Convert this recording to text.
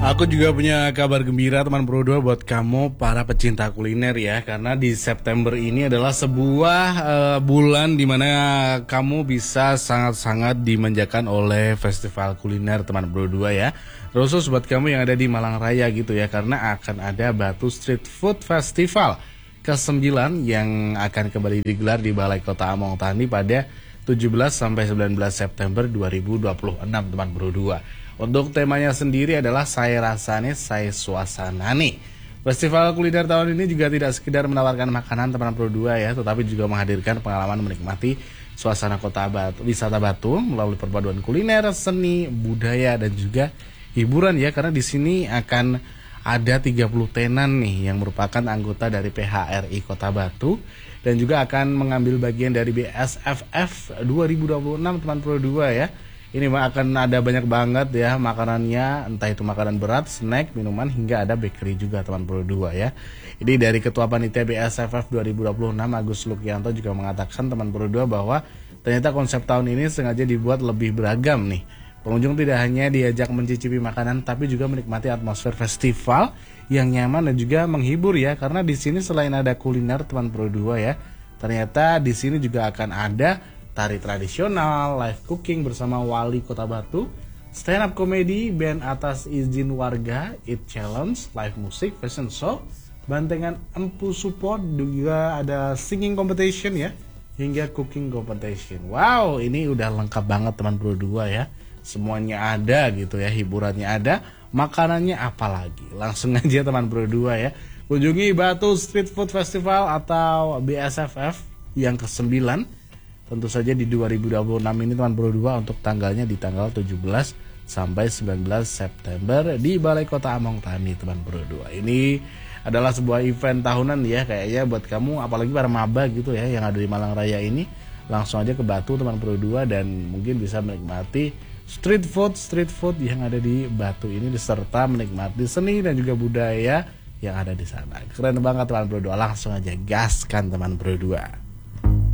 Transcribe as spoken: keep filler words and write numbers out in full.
Aku juga punya kabar gembira teman Pro dua buat kamu para pecinta kuliner ya. Karena di September ini adalah sebuah uh, bulan dimana kamu bisa sangat-sangat dimanjakan oleh festival kuliner teman Pro dua ya. Khusus buat kamu yang ada di Malang Raya gitu ya. Karena akan ada Batu Street Food Festival kesembilan yang akan kembali digelar di Balai Kota Among Tani pada tujuh belas sampai sembilan belas September dua ribu dua puluh enam teman Pro dua. Untuk temanya sendiri adalah saya rasane, saya suasanane. Festival kuliner tahun ini juga tidak sekedar menawarkan makanan teman Pro dua ya, tetapi juga menghadirkan pengalaman menikmati suasana kota Batu, wisata Batu melalui perpaduan kuliner, seni, budaya dan juga hiburan ya. Karena di sini akan ada tiga puluh tenan nih yang merupakan anggota dari P H R I Kota Batu dan juga akan mengambil bagian dari B S F F dua ribu dua puluh enam teman Pro dua ya. Ini akan ada banyak banget ya makanannya, entah itu makanan berat, snack, minuman, hingga ada bakery juga teman Pro dua ya. Ini dari Ketua Panitia B S F F dua ribu dua puluh enam Agus Lukianto juga mengatakan teman Pro dua bahwa ternyata konsep tahun ini sengaja dibuat lebih beragam nih. Pengunjung tidak hanya diajak mencicipi makanan tapi juga menikmati atmosfer festival yang nyaman dan juga menghibur ya. Karena di sini selain ada kuliner teman Pro dua ya, ternyata di sini juga akan ada tari tradisional, live cooking bersama wali Kota Batu, stand up comedy, band atas izin warga, eat challenge, live musik, fashion show, bantengan empu support, juga ada singing competition ya, hingga cooking competition. Wow, ini udah lengkap banget teman Pro dua ya. Semuanya ada gitu ya, hiburannya ada, makanannya apalagi. Langsung aja teman Pro dua ya, kunjungi Batu Street Food Festival atau B S F F yang kesembilan. Tentu saja di dua ribu dua puluh enam ini teman Pro dua, untuk tanggalnya di tanggal tujuh belas sampai sembilan belas September di Balai Kota Among Tani teman Pro dua. Ini adalah sebuah event tahunan ya kayaknya buat kamu, apalagi para maba gitu ya yang ada di Malang Raya ini. Langsung aja ke Batu teman Pro dua dan mungkin bisa menikmati street food street food yang ada di Batu ini, serta menikmati seni dan juga budaya yang ada di sana. Keren banget teman Pro dua. Langsung aja gaskan teman Pro dua.